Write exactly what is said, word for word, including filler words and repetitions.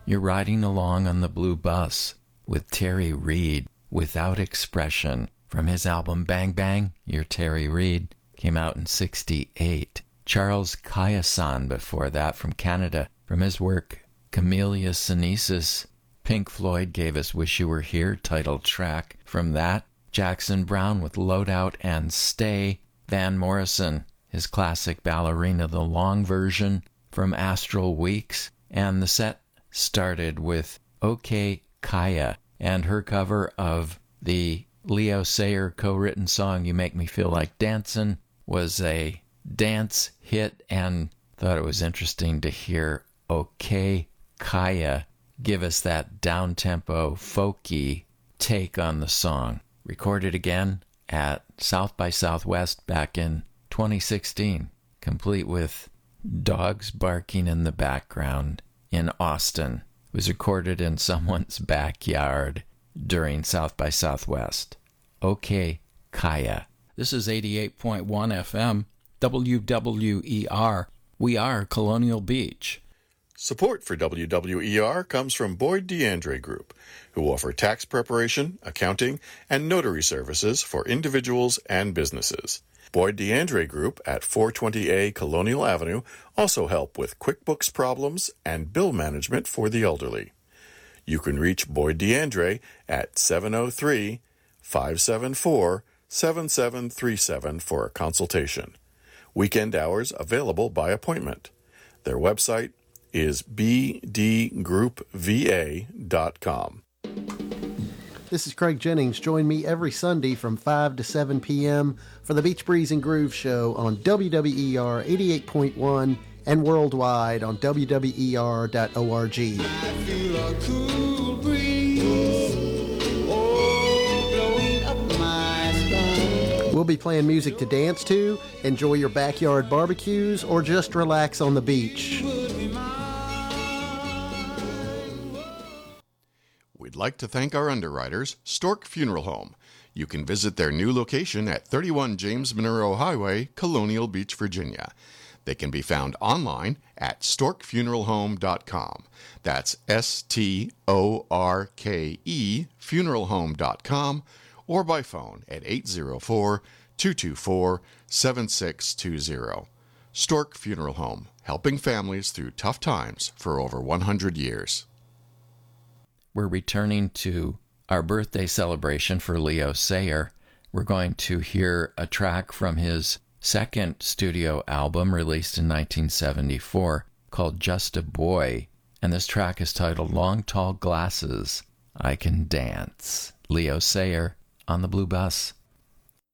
You're riding along on the blue bus with Terry Reid, Without Expression, from his album Bang Bang. You're Terry Reid, came out in sixty-eight. Charles Kayasan before that from Canada, from his work Camellia Sinensis. Pink Floyd gave us Wish You Were Here, title track from that. Jackson Browne with Loadout and Stay. Van Morrison, his classic Ballerina, the long version from Astral Weeks. And the set started with OK Kaya and her cover of the Leo Sayer co-written song You Make Me Feel Like Dancin' was a dance hit, and thought it was interesting to hear OK Kaya give us that down-tempo, folky take on the song. Recorded again at South by Southwest back in twenty sixteen, complete with dogs barking in the background in Austin. It was recorded in someone's backyard during South by Southwest. OK Kaya. This is eighty-eight point one F M, W W E R. We are Colonial Beach. Support for W W E R comes from Boyd DeAndre Group, who offer tax preparation, accounting, and notary services for individuals and businesses. Boyd DeAndre Group at four twenty A Colonial Avenue also help with QuickBooks problems and bill management for the elderly. You can reach Boyd DeAndre at seven oh three, five seven four, seven seven three seven for a consultation. Weekend hours available by appointment. Their website is b d group v a dot com. This is Craig Jennings. Join me every Sunday from five to seven p.m. for the Beach Breeze and Groove Show on W W E R eighty-eight point one and worldwide on w w e r dot org. I feel a cool breeze, oh, blowing up my spine. We'll be playing music to dance to, enjoy your backyard barbecues, or just relax on the beach. We'd like to thank our underwriters, Stork Funeral Home. You can visit their new location at thirty-one James Monroe Highway, Colonial Beach, Virginia. They can be found online at stork funeral home dot com. That's S T O R K E funeral home dot com, or by phone at eight zero four, two two four, seven six two zero. Stork Funeral Home, helping families through tough times for over one hundred years. We're returning to our birthday celebration for Leo Sayer. We're going to hear a track from his second studio album released in nineteen seventy-four called Just a Boy, and this track is titled Long Tall Glasses, I Can Dance. Leo Sayer on the Blue Bus.